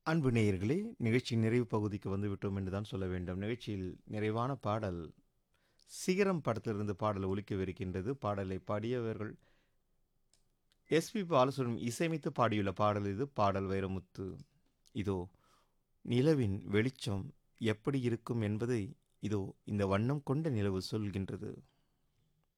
அன்பு நேயர்களே, நிகழ்ச்சியின் நிறைவு பகுதிக்கு வந்துவிட்டோம் என்று தான் சொல்ல வேண்டும். நிகழ்ச்சியில் நிறைவான பாடல் சிகரம் படத்திலிருந்து பாடல் ஒலிக்கவிருக்கின்றது. பாடலை பாடியவர்கள் எஸ்பி பாலசுப்ரமணியம் இசையமைத்து பாடியுள்ள பாடல் இது. பாடல் வைரமுத்து. இதோ நிலவின் வெளிச்சம் எப்படி இருக்கும் என்பதை இதோ இந்த வண்ணம் கொண்ட நிலவு சொல்கின்றது.